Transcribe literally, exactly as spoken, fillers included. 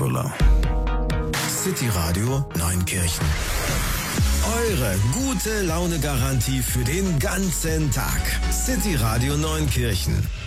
Stadtbuller. City Radio Neunkirchen. Eure gute Laune-Garantie für den ganzen Tag. City Radio Neunkirchen.